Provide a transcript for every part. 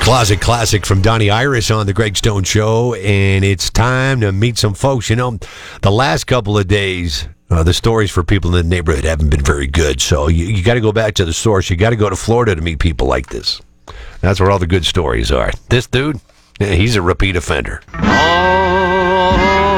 Closet Classic from Donnie Iris on the Greg Stone Show, and it's time to meet some folks. You know, the last couple of days, the stories for people in the neighborhood haven't been very good, so you got to go back to the source. You got to go to Florida to meet people like this. That's where all the good stories are. This dude, he's a repeat offender. Oh,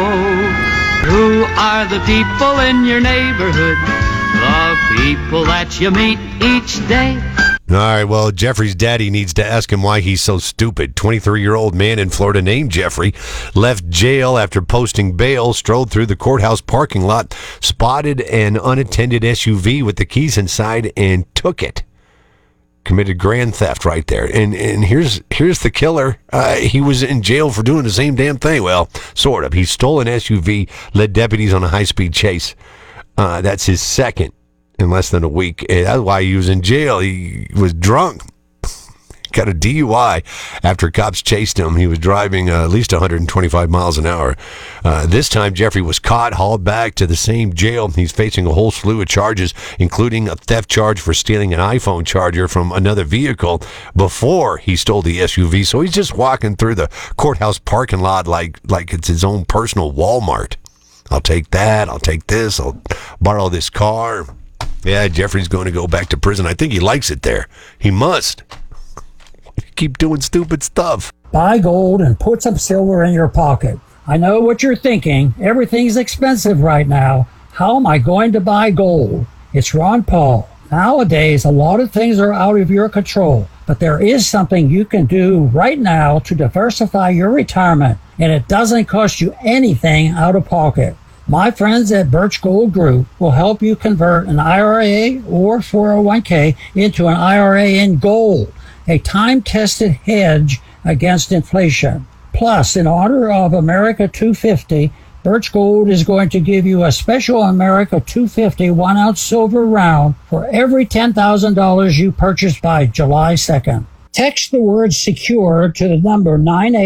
who are the people in your neighborhood? The people that you meet each day. All right, well, Jeffrey's daddy needs to ask him why he's so stupid. 23-year-old man in Florida named Jeffrey left jail after posting bail, strolled through the courthouse parking lot, spotted an unattended SUV with the keys inside, and took it. Committed grand theft right there. And here's the killer. He was in jail for doing the same damn thing. Well, sort of. He stole an SUV, led deputies on a high-speed chase. That's his second in less than a week. And that's why he was in jail. He was drunk. Got a DUI after cops chased him. He was driving at least 125 miles an hour. This time, Jeffrey was caught, hauled back to the same jail. He's facing a whole slew of charges, including a theft charge for stealing an iPhone charger from another vehicle before he stole the SUV. So he's just walking through the courthouse parking lot like it's his own personal Walmart. I'll take that. I'll take this. I'll borrow this car. Yeah, Jeffrey's going to go back to prison. I think he likes it there. He must. Keep doing stupid stuff. Buy gold and put some silver in your pocket. I know what you're thinking. Everything's expensive right now. How am I going to buy gold? It's Ron Paul. Nowadays, a lot of things are out of your control, but there is something you can do right now to diversify your retirement, and it doesn't cost you anything out of pocket. My friends at Birch Gold Group will help you convert an IRA or 401k into an IRA in gold, a time-tested hedge against inflation. Plus, in honor of America 250, Birch Gold is going to give you a special America 250 1-ounce silver round for every $10,000 you purchase by July 2nd. Text the word SECURE to the number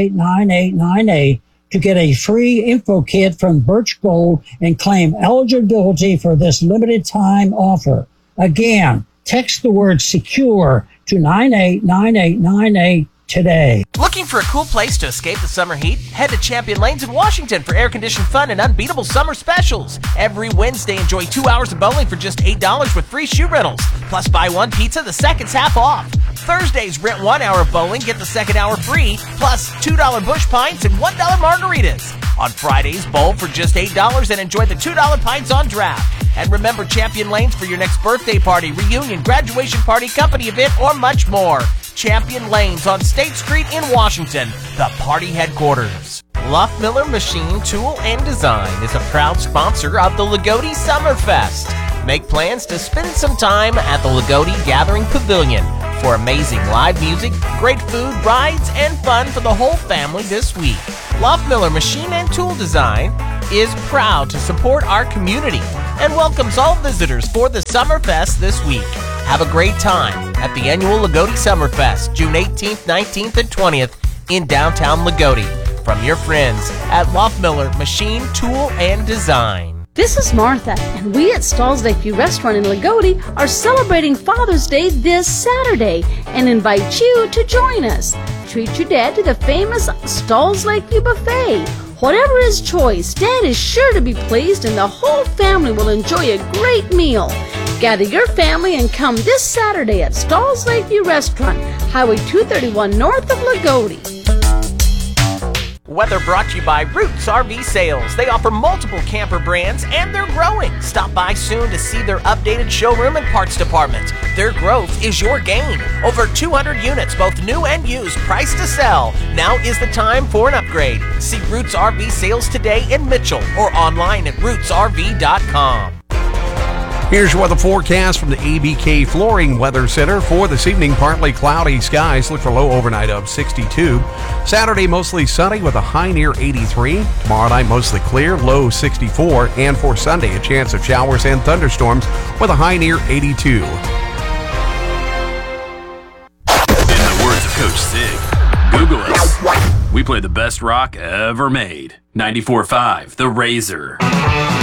989898 to get a free info kit from Birch Gold and claim eligibility for this limited time offer. Again, text the word SECURE to 989898 today. Looking for a cool place to escape the summer heat? Head to Champion Lanes in Washington for air-conditioned fun and unbeatable summer specials. Every Wednesday, enjoy 2 hours of bowling for just $8 with free shoe rentals. Plus, buy one pizza, the second's half off. Thursdays, rent 1 hour of bowling, get the second hour free, plus $2 bush pints and $1 margaritas. On Fridays, bowl for just $8 and enjoy the $2 pints on draft. And remember Champion Lanes for your next birthday party, reunion, graduation party, company event, or much more. Champion Lanes on State Street in Washington, the party headquarters. Loftmiller Machine Tool and Design is a proud sponsor of the Lagodi Summerfest. Make plans to spend some time at the Lagodi Gathering Pavilion for amazing live music, great food, rides, and fun for the whole family this week. Loftmiller Machine and Tool Design is proud to support our community and welcomes all visitors for the Summerfest this week. Have a great time at the annual Lagodi Summerfest, June 18th, 19th, and 20th in downtown Lagodi. From your friends at Loftmiller Machine, Tool, and Design. This is Martha, and we at Stalls Lakeview Restaurant in Lagodi are celebrating Father's Day this Saturday and invite you to join us. Treat your dad to the famous Stalls Lakeview Buffet. Whatever his choice, Dad is sure to be pleased and the whole family will enjoy a great meal. Gather your family and come this Saturday at Stalls Lakeview Restaurant, Highway 231 north of Lagodi. Weather brought to you by Roots RV Sales. They offer multiple camper brands and they're growing. Stop by soon to see their updated showroom and parts department. Their growth is your gain. Over 200 units, both new and used, priced to sell. Now is the time for an upgrade. See Roots RV Sales today in Mitchell or online at rootsrv.com. Here's your weather forecast from the ABK Flooring Weather Center. For this evening, partly cloudy skies. Look for low overnight of 62. Saturday, mostly sunny with a high near 83. Tomorrow night, mostly clear, low 64. And for Sunday, a chance of showers and thunderstorms with a high near 82. In the words of Coach Sig, Google us. We play the best rock ever made. 94.5, The Razor.